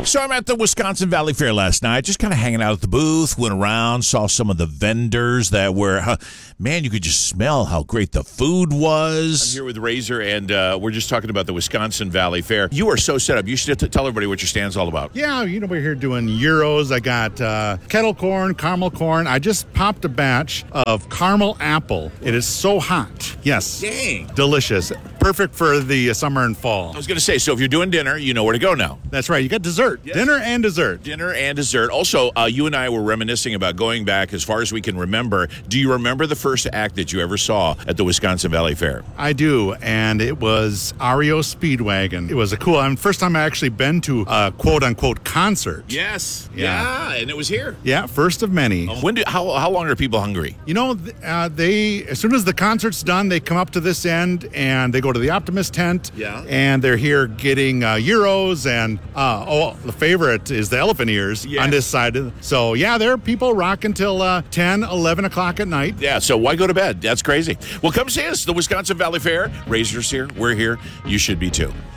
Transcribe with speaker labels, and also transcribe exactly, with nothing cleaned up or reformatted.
Speaker 1: So I'm at the Wisconsin Valley Fair last night, just kind of hanging out at the booth, went around, saw some of the vendors that were, huh, man, you could just smell how great the food was.
Speaker 2: I'm here with Razor, and uh, we're just talking about the Wisconsin Valley Fair. You are so set up. You should t- tell everybody what your stand's all about.
Speaker 3: Yeah, you know, we're here doing gyros. I got uh, kettle corn, caramel corn. I just popped a batch of caramel apple. It is so hot. Yes.
Speaker 2: Dang.
Speaker 3: Delicious. Perfect for the summer and fall.
Speaker 2: I was going to say, so if you're doing dinner, you know where to go now.
Speaker 3: That's right. You got dessert.
Speaker 2: Yes.
Speaker 3: Dinner and dessert.
Speaker 2: Dinner and dessert. Also, uh, you and I were reminiscing about going back as far as we can remember. Do you remember the first act that you ever saw at the Wisconsin Valley Fair?
Speaker 3: I do, and it was R E O Speedwagon. It was a cool, I mean, first time I actually been to a quote-unquote concert.
Speaker 2: Yes.
Speaker 3: Yeah.
Speaker 2: Yeah, and it was here.
Speaker 3: Yeah, first of many.
Speaker 2: Um, when do, how, how long are people hungry?
Speaker 3: You know, uh, they as soon as the concert's done, they come up to this end and they go to the Optimist tent.
Speaker 2: Yeah.
Speaker 3: And they're here getting uh, gyros and, uh, oh, the favorite is the elephant ears
Speaker 2: Yes.
Speaker 3: on this side. So, yeah, there are people rocking till uh, ten, eleven o'clock at night.
Speaker 2: Yeah, so why go to bed? That's crazy. Well, come see us, the Wisconsin Valley Fair. Razor's here. We're here. You should be too.